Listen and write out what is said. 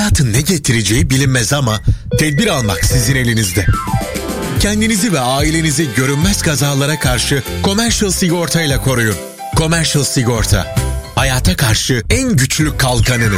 Hayatın ne getireceği bilinmez ama tedbir almak sizin elinizde. Kendinizi ve ailenizi görünmez kazalara karşı Commercial Sigorta ile koruyun. Commercial Sigorta, hayata karşı en güçlü kalkanınız.